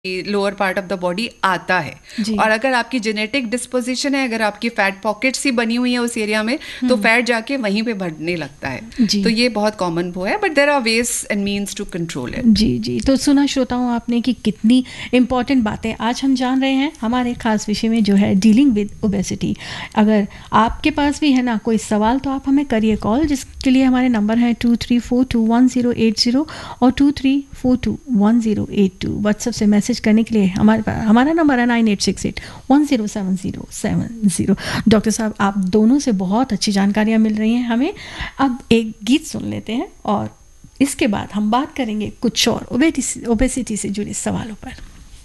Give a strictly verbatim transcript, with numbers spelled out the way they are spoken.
Lower part of the body आता है। और अगर आपकी जेनेटिक डिस्पोजिशन है, अगर आपकी फैट पॉकेट्स ही बनी हुई है उस एरिया में, तो फैट जाके वहीं पे बढ़ने लगता है। तो ये बहुत कॉमन वो है, but there are veg and means to control it. जी जी तो सुना श्रोताओं आपने कि कितनी इंपॉर्टेंट बातें आज हम जान रहे हैं हमारे खास विषय में जो है डीलिंग विद ओबेसिटी। अगर आपके पास भी है ना कोई सवाल तो आप हमें करिए कॉल, जिसके लिए हमारे नंबर है to three four to one zero eight zero और to three four to one zero eight to. WhatsApp से मैसेज करने के लिए हमारे हमारा नंबर है nine eight six eight one zero seven zero seven zero. Doctor साहब आप दोनों से बहुत अच्छी जानकारियाँ मिल रही हैं हमें। अब एक गीत सुन लेते हैं और इसके बाद हम बात करेंगे कुछ और ओबेसिटी से जुड़े सवालों पर।